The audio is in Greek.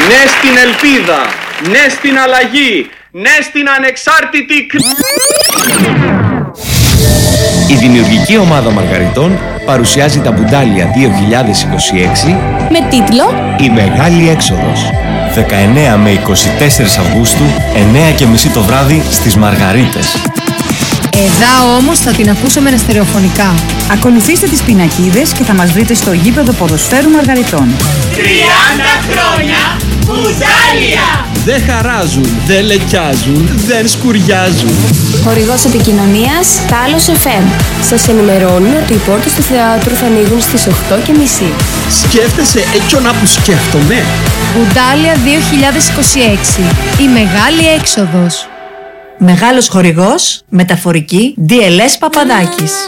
Ναι στην ελπίδα, ναι στην αλλαγή, ναι στην ανεξάρτητη. Η δημιουργική ομάδα Μαργαριτών παρουσιάζει τα Μπουντάλια 2026 με τίτλο «Η Μεγάλη Έξοδος». 19 με 24 Αυγούστου, 9:30 το βράδυ στις Μαργαρίτες. Εδώ όμως θα την ακούσουμε στερεοφωνικά. Ακολουθήστε τις πινακίδες και θα μας βρείτε στο γήπεδο ποδοσφαίρου Μαργαριτών. 30 χρόνια Μπουντάλια! Δεν χαράζουν, δεν λεκιάζουν, δεν σκουριάζουν. Χορηγός επικοινωνίας Τάλος FM. Σας ενημερώνουν ότι οι πόρτες του θεάτρου θα ανοίγουν στις 8:30. Σκέφτεσαι έτσι να που σκέφτομαι. Μπουντάλια 2026. Η Μεγάλη Έξοδος. Μεγάλος χορηγός, μεταφορική DLS Παπαδάκης.